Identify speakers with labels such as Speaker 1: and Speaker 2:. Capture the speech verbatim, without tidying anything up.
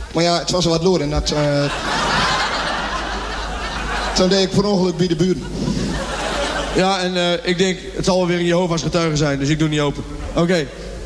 Speaker 1: Maar ja, het was al wat loer en dat... Uh... Toen deed ik per ongeluk bij de buren.
Speaker 2: Ja, en uh, ik denk, het zal wel weer een Jehovah's getuige zijn, dus ik doe niet open. Oké, okay.